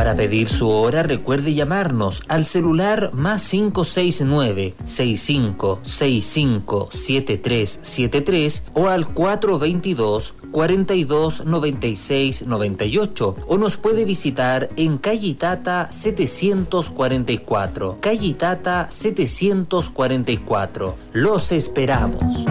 Para pedir su hora, recuerde llamarnos al celular +569 6565 7373 o al 422 42 96 98, o nos puede visitar en calle Itata 744. Calle Itata 744. Los esperamos.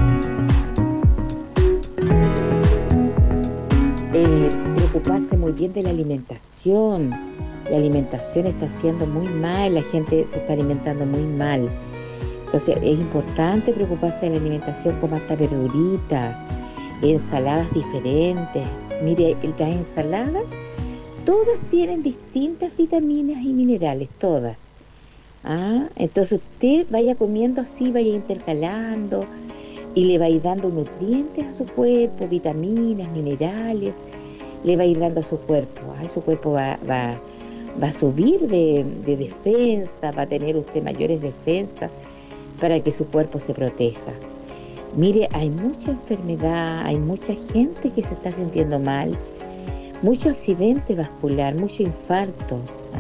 Preocuparse muy bien de la alimentación. La alimentación está siendo muy mal, la gente se está alimentando muy mal. Entonces es importante preocuparse de la alimentación, con harta verdurita, ensaladas diferentes. Mire, las ensaladas todas tienen distintas vitaminas y minerales, todas. Entonces usted vaya comiendo así, vaya intercalando y le va a ir dando nutrientes a su cuerpo, vitaminas, minerales, le va a ir dando a su cuerpo. Su cuerpo va a subir de defensa, va a tener usted mayores defensas para que su cuerpo se proteja. Mire, hay mucha enfermedad, hay mucha gente que se está sintiendo mal, mucho accidente vascular, mucho infarto.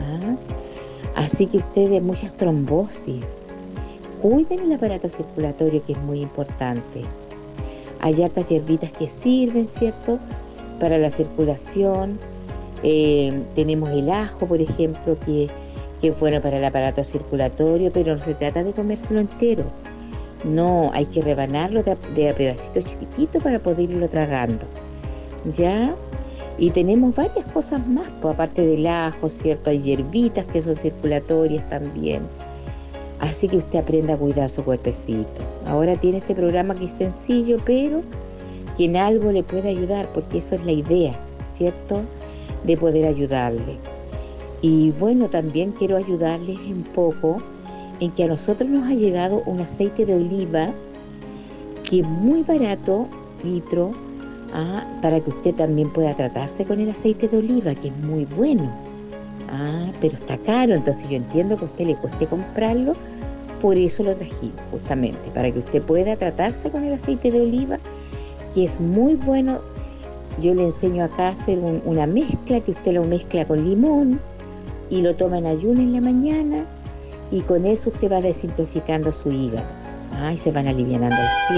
Así que ustedes, muchas trombosis. Cuiden el aparato circulatorio, que es muy importante. Hay hartas hierbitas que sirven, ¿cierto?, para la circulación. Tenemos el ajo, por ejemplo, que es bueno para el aparato circulatorio, pero no se trata de comérselo entero. No, hay que rebanarlo de a pedacitos chiquititos para poder irlo tragando. ¿Ya? Y tenemos varias cosas más, pues, aparte del ajo, ¿cierto? Hay hierbitas que son circulatorias también. Así que usted aprenda a cuidar su cuerpecito. Ahora tiene este programa que es sencillo, pero que en algo le puede ayudar, porque eso es la idea, ¿cierto?, de poder ayudarle. Y bueno, también quiero ayudarles un poco en que a nosotros nos ha llegado un aceite de oliva que es muy barato, litro, para que usted también pueda tratarse con el aceite de oliva, que es muy bueno. Pero está caro, entonces yo entiendo que a usted le cueste comprarlo, por eso lo trajimos, justamente, para que usted pueda tratarse con el aceite de oliva, que es muy bueno. Yo le enseño acá a hacer una mezcla, que usted lo mezcla con limón y lo toma en ayuno en la mañana, y con eso usted va desintoxicando su hígado. Y se van alivianando las